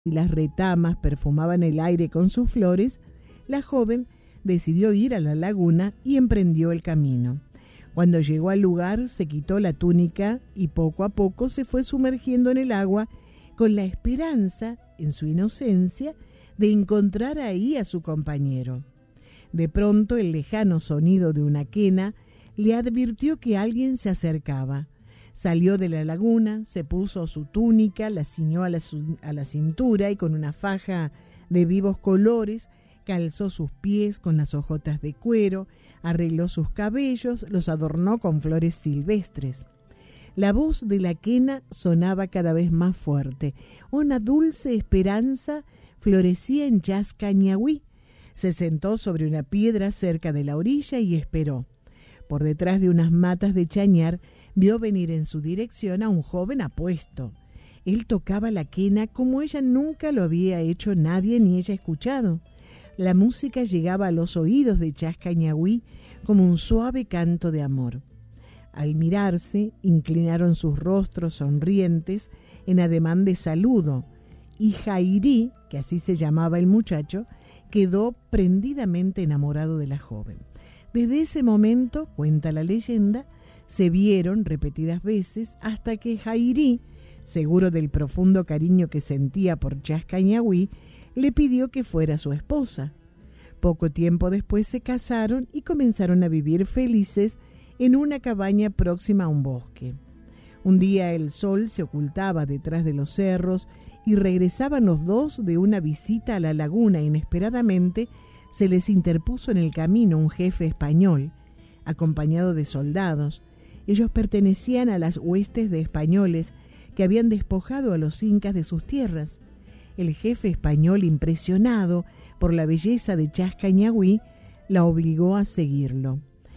y las retamas perfumaban el aire con sus flores, la joven decidió ir a la laguna y emprendió el camino. Cuando llegó al lugar, se quitó la túnica y poco a poco se fue sumergiendo en el agua con la esperanza, en su inocencia, de encontrar ahí a su compañero. De pronto, el lejano sonido de una quena le advirtió que alguien se acercaba. Salió de la laguna, se puso su túnica, la ciñó a la cintura y con una faja de vivos colores calzó sus pies con las hojotas de cuero, arregló sus cabellos, los adornó con flores silvestres. La voz de la quena sonaba cada vez más fuerte. Una dulce esperanza florecía en Chascañahuí. Se sentó sobre una piedra cerca de la orilla y esperó. Por detrás de unas matas de chañar, vio venir en su dirección a un joven apuesto. Él tocaba la quena como ella nunca lo había hecho nadie ni ella escuchado. La música llegaba a los oídos de Chascañahuí como un suave canto de amor. Al mirarse, inclinaron sus rostros sonrientes en ademán de saludo, y Jairí, que así se llamaba el muchacho, quedó prendidamente enamorado de la joven. Desde ese momento, cuenta la leyenda, se vieron repetidas veces hasta que Jairí, seguro del profundo cariño que sentía por Chascañahuí, le pidió que fuera su esposa. Poco tiempo después se casaron y comenzaron a vivir felices en una cabaña próxima a un bosque. Un día el sol se ocultaba detrás de los cerros y regresaban los dos de una visita a la laguna. Inesperadamente se les interpuso en el camino un jefe español, acompañado de soldados. Ellos pertenecían a las huestes de españoles que habían despojado a los incas de sus tierras. El jefe español, impresionado por la belleza de Chascañahuí, la obligó a seguirlo.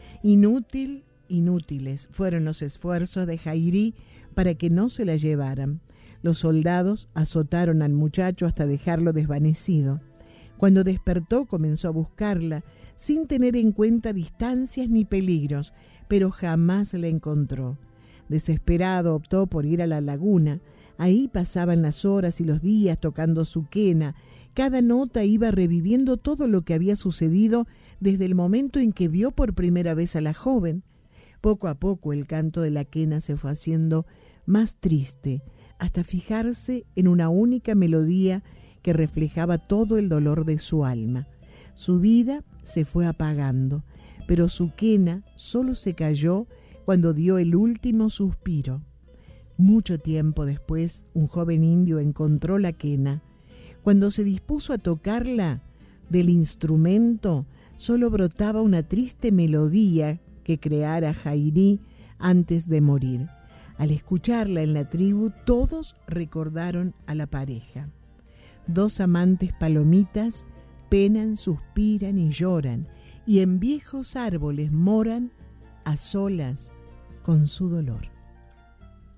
Inútiles fueron los esfuerzos de Jairí para que no se la llevaran. Los soldados azotaron al muchacho hasta dejarlo desvanecido. Cuando despertó comenzó a buscarla, sin tener en cuenta distancias ni peligros, pero jamás la encontró. Desesperado optó por ir a la laguna. Ahí pasaban las horas y los días tocando su quena. Cada nota iba reviviendo todo lo que había sucedido desde el momento en que vio por primera vez a la joven. Poco a poco el canto de la quena se fue haciendo más triste, hasta fijarse en una única melodía que reflejaba todo el dolor de su alma. Su vida se fue apagando, pero su quena solo se cayó cuando dio el último suspiro. Mucho tiempo después, un joven indio encontró la quena. Cuando se dispuso a tocarla, del instrumento solo brotaba una triste melodía que creara Jairí antes de morir. Al escucharla en la tribu, todos recordaron a la pareja. Dos amantes palomitas penan, suspiran y lloran, y en viejos árboles moran a solas con su dolor.